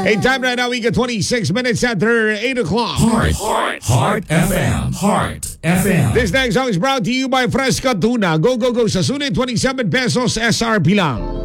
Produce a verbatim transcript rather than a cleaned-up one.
Hey, time right now, we got twenty-six minutes after eight o'clock. Heart, Heart, Heart F M, Heart F M. This next song is brought to you by Fresca Tuna. Go, go, go. Sa sulit, twenty-seven pesos S R P lang.